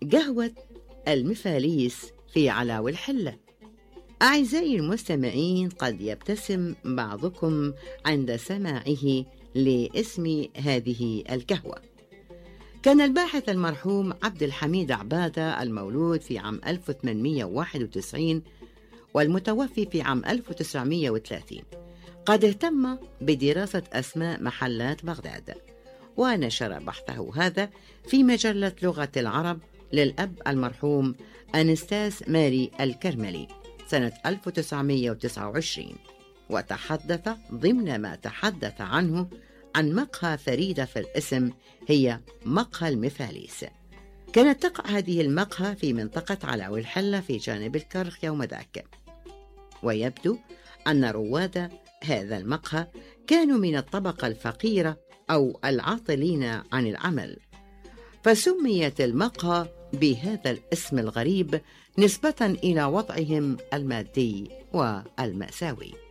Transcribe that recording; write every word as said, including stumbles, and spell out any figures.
قهوة المفاليس في علاو الحلة. أعزائي المستمعين، قد يبتسم بعضكم عند سماعه لاسم هذه القهوة. كان الباحث المرحوم عبد الحميد عبادة المولود في عام ألف وثمانمئة وواحد وتسعين والمتوفي في عام ألف وتسعمئة وثلاثين قد اهتم بدراسة أسماء محلات بغداد، ونشر بحثه هذا في مجلة لغة العرب للأب المرحوم أنستاس ماري الكرملي سنة ألف وتسعمئة وتسعة وعشرين، وتحدث ضمن ما تحدث عنه عن مقهى فريدة في الاسم هي مقهى المفاليس. كانت تقع هذه المقهى في منطقة علاو الحلة في جانب الكرخ يوم ذاك، ويبدو أن رواد هذا المقهى كانوا من الطبقة الفقيرة أو العاطلين عن العمل، فسميت المقهى بهذا الاسم الغريب نسبة إلى وضعهم المادي والمأساوي.